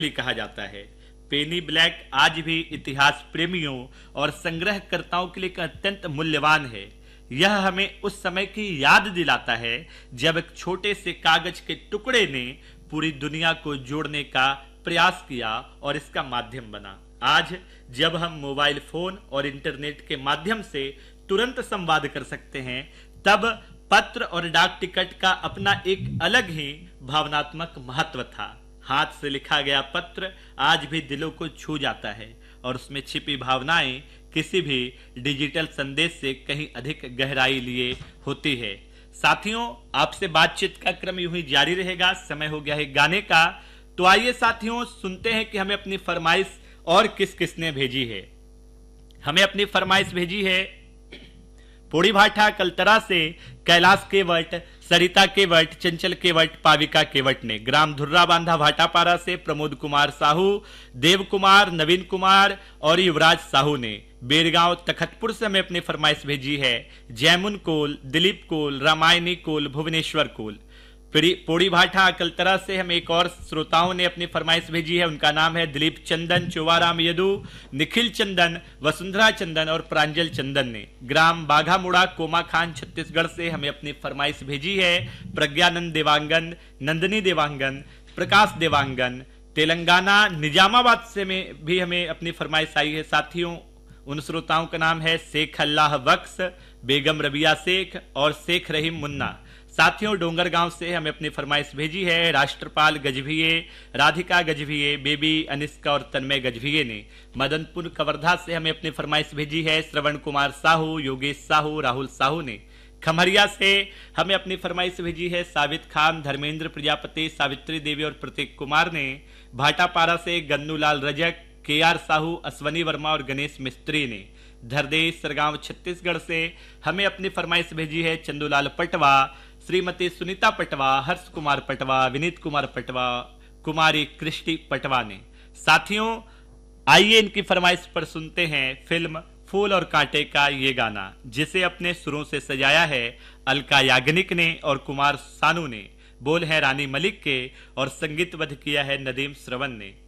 भी कहा जाता है। पेनी ब्लैक आज भी इतिहास प्रेमियों और संग्रहकर्ताओं के लिए एक अत्यंत मूल्यवान है। यह हमें उस समय की याद दिलाता है जब एक छोटे से कागज के टुकड़े ने पूरी दुनिया को जोड़ने का प्रयास किया और इसका माध्यम बना। आज जब हम मोबाइल फोन और इंटरनेट के माध्यम से तुरंत संवाद कर सकते हैं, तब पत्र और डाक टिकट का अपना एक अलग ही भावनात्मक महत्व था। हाथ से लिखा गया पत्र आज भी दिलों को छू जाता है और उसमें छिपी भावनाएं किसी भी डिजिटल संदेश से कहीं अधिक गहराई लिए होती है। साथियों, आपसे बातचीत का क्रम यूं ही जारी रहेगा। समय हो गया है गाने का, तो आइए साथियों सुनते हैं कि हमें अपनी फरमाइश और किस किसने भेजी है। हमें अपनी फरमाइश भेजी है पोड़ी भाठा कलतरा से कैलाश केवट, सरिता केवट, चंचल केवट, पाविका केवट ने। ग्राम धुर्रा बांधा भाटापारा से प्रमोद कुमार साहू, देव कुमार, नवीन कुमार और युवराज साहू ने। बेरगांव तखतपुर से हमें अपनी फरमाइश भेजी है जैमुन कोल, दिलीप कोल, रामायणी कोल, भुवनेश्वर कोल। पोड़ी भाठा कलतरा से हमें एक और श्रोताओं ने अपनी फरमाइश भेजी है। उनका नाम है दिलीप चंदन, चोवाराम यदु, निखिल चंदन, वसुंधरा चंदन और प्रांजल चंदन ने। ग्राम बाघामुड़ा कोमा खान छत्तीसगढ़ से हमें अपनी फरमाइश भेजी है प्रज्ञानंद देवांगन, नंदनी देवांगन, प्रकाश देवांगन। तेलंगाना निजामाबाद से में भी हमें अपनी फरमाइश आई है। साथियों, उन श्रोताओं का नाम है शेख अल्लाह बख्श, बेगम रबिया शेख और शेख रहीम मुन्ना। साथियों, डोंगरगांव से हमें अपनी फरमाइश भेजी है राष्ट्रपाल गजभिये, राधिका गजभिये, बेबी अनिष्का और तन्मय गजभिये ने। मदनपुर कवर्धा से हमें अपनी फरमाइश भेजी है श्रवण कुमार साहू, योगेश साहू, राहुल साहू ने। खमरिया से हमें अपनी फरमाइश भेजी है साबित खान, धर्मेंद्र प्रजापति, सावित्री देवी और प्रतीक कुमार ने। भाटापारा से गन्नूलाल रजक, के.आर. साहू, अश्वनी वर्मा और गणेश मिस्त्री ने। धरदेश सरगांव छत्तीसगढ़ से हमें अपनी फरमाइश भेजी है चंदूलाल पटवा, श्रीमती सुनीता पटवा, हर्ष कुमार पटवा, विनीत कुमार पटवा, कुमारी कृष्टि पटवा ने। साथियों, आइए इनकी फरमाइश पर सुनते हैं फिल्म फूल और कांटे का ये गाना, जिसे अपने सुरों से सजाया है अलका याग्निक ने और कुमार सानू ने। बोल है रानी मलिक के और संगीतबद्ध किया है नदीम श्रवण ने।